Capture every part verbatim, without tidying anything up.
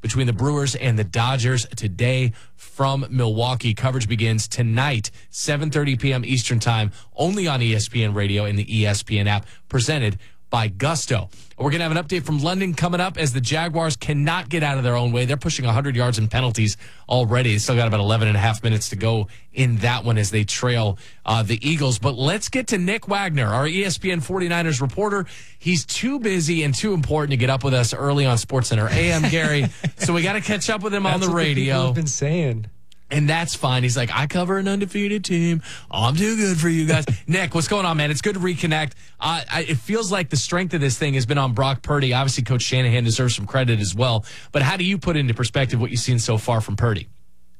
between the Brewers and the Dodgers today from Milwaukee. Coverage begins tonight, seven thirty p.m. Eastern Time, only on E S P N Radio and the E S P N app, presented by Gusto. We're going to have an update from London coming up as the Jaguars cannot get out of their own way. They're pushing one hundred yards in penalties already. They still got about eleven and a half minutes to go in that one as they trail uh, the Eagles. But let's get to Nick Wagner, our E S P N forty-niners reporter. He's too busy and too important to get up with us early on SportsCenter A M, Gary. So we got to catch up with him That's on the what radio. The people have been saying. And that's fine. He's like, I cover an undefeated team. I'm too good for you guys. Nick, what's going on, man? It's good to reconnect. Uh, I, it feels like the strength of this thing has been on Brock Purdy. Obviously, Coach Shanahan deserves some credit as well. But how do you put into perspective what you've seen so far from Purdy?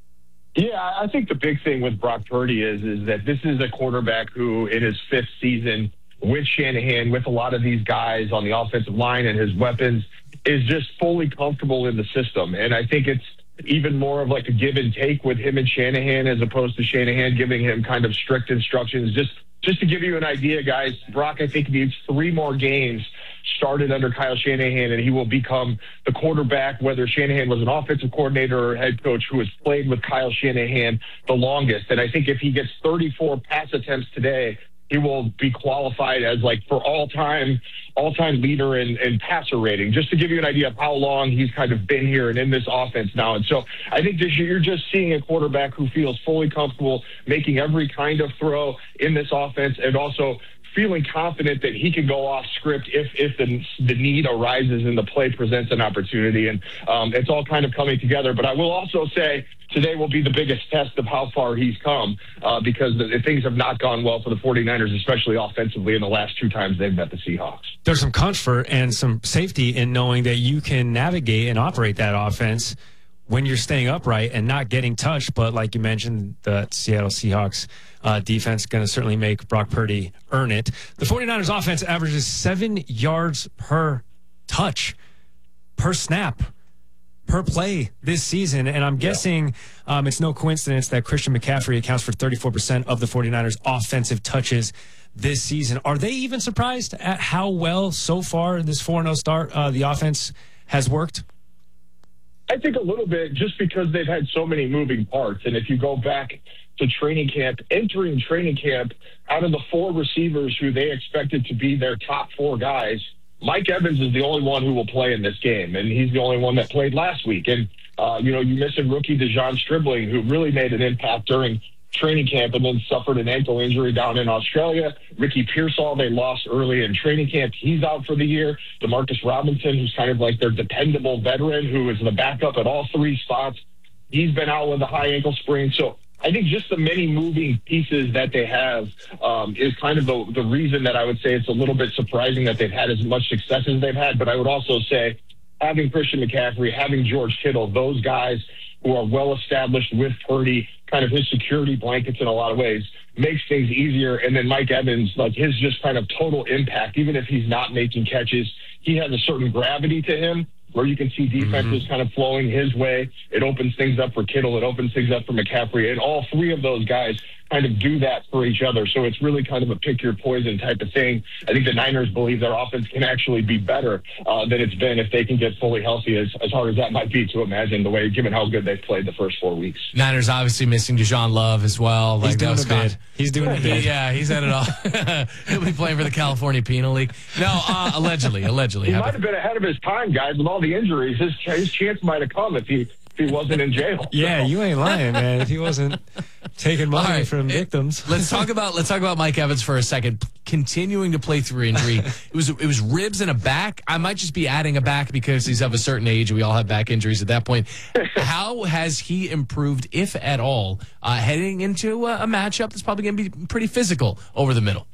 Yeah, I think the big thing with Brock Purdy is, is that this is a quarterback who, in his fifth season with Shanahan, with a lot of these guys on the offensive line and his weapons, is just fully comfortable in the system. And I think it's even more of like a give and take with him and Shanahan, as opposed to Shanahan giving him kind of strict instructions. Just just to give you an idea, guys, Brock, I think, needs three more games started under Kyle Shanahan, and he will become the quarterback, whether Shanahan was an offensive coordinator or head coach, who has played with Kyle Shanahan the longest. And I think if he gets thirty-four pass attempts today, he will be qualified as, like, for all-time all-time leader in, in passer rating, just to give you an idea of how long he's kind of been here and in this offense now. And so I think this year you're just seeing a quarterback who feels fully comfortable making every kind of throw in this offense, and also feeling confident that he can go off script if if the the need arises and the play presents an opportunity. And um, it's all kind of coming together. But I will also say today will be the biggest test of how far he's come, uh, because the, the things have not gone well for the forty-niners, especially offensively, in the last two times they've met the Seahawks. There's some comfort and some safety in knowing that you can navigate and operate that offense when you're staying upright and not getting touched. But like you mentioned, the Seattle Seahawks uh, defense going to certainly make Brock Purdy earn it. The forty-niners offense averages seven yards per touch, per snap, per play this season. And I'm guessing yeah. um, it's no coincidence that Christian McCaffrey accounts for thirty-four percent of the forty-niners offensive touches this season. Are they even surprised at how well so far this four and oh start uh, the offense has worked? I think a little bit, just because they've had so many moving parts. And if you go back to training camp, entering training camp, out of the four receivers who they expected to be their top four guys, Mike Evans is the only one who will play in this game, and he's the only one that played last week. And, uh, you know, you missing rookie Dejon Stribling, who really made an impact during training camp and then suffered an ankle injury down in Australia. Ricky Pearsall, they lost early in training camp. He's out for the year. Demarcus Robinson, who's kind of like their dependable veteran, who is the backup at all three spots, he's been out with a high ankle sprain. So I think just the many moving pieces that they have um, is kind of the, the reason that I would say it's a little bit surprising that they've had as much success as they've had. But I would also say having Christian McCaffrey, having George Kittle, those guys who are well established with Purdy, kind of his security blankets in a lot of ways, makes things easier. And then Mike Evans, like his just kind of total impact, even if he's not making catches, he has a certain gravity to him where you can see defenses mm-hmm. kind of flowing his way. It opens things up for Kittle. It opens things up for McCaffrey. And all three of those guys kind of do that for each other. So it's really kind of a pick your poison type of thing. I think the Niners believe their offense can actually be better uh, than it's been if they can get fully healthy, as, as hard as that might be to imagine, the way, given how good they've played the first four weeks. Niners obviously missing Deshaun Love as well. He's like doing that a bid. He's doing a bid. Yeah, he's had it all. He'll be playing for the California Penal League. No, uh, allegedly, allegedly. He might have been ahead of his time, guys, with all the injuries. His, his chance might have come if he if he wasn't in jail. Yeah, so. You ain't lying, man. If he wasn't taking money right. from victims. Let's talk about let's talk about Mike Evans for a second. Continuing to play through injury, it was it was ribs and a back. I might just be adding a back because he's of a certain age. We all have back injuries at that point. How has he improved, if at all, uh, heading into a, a matchup that's probably going to be pretty physical over the middle?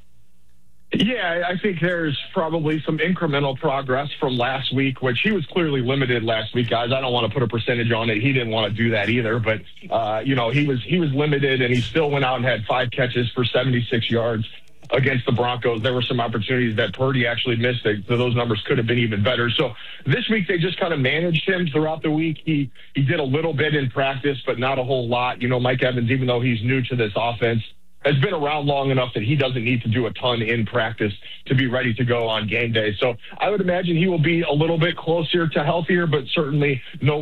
Yeah, I think there's probably some incremental progress from last week, which he was clearly limited last week, guys. I don't want to put a percentage on it. He didn't want to do that either, but uh, you know, he was he was limited, and he still went out and had five catches for seventy-six yards against the Broncos. There were some opportunities that Purdy actually missed, so those numbers could have been even better. So this week they just kind of managed him throughout the week. He he did a little bit in practice, but not a whole lot. You know, Mike Evans, even though he's new to this offense, has been around long enough that he doesn't need to do a ton in practice to be ready to go on game day. So I would imagine he will be a little bit closer to healthier, but certainly no